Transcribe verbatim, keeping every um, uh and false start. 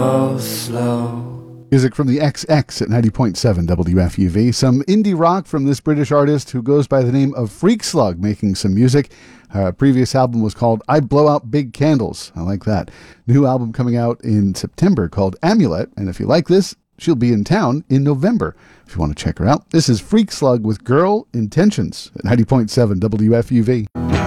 Oh, slow. Music from the X X at ninety point seven W F U V. Some indie rock from this British artist who goes by the name of Freak Slug, making some music. Her previous album was called I Blow Out Big Candles. I like that. New album coming out in September called Amulet. And if you like this, she'll be in town in November. If you want to check her out, this is Freak Slug with Girl Intentions at ninety point seven W F U V.